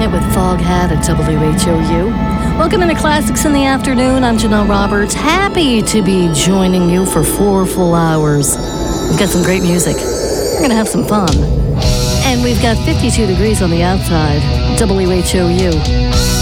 It with Foghat at WHOU. Welcome into Classics in the Afternoon. I'm Janelle Roberts. Happy to be joining you for 4 full hours. We've got some great music. We're going to have some fun. And we've got 52 degrees on the outside. WHOU.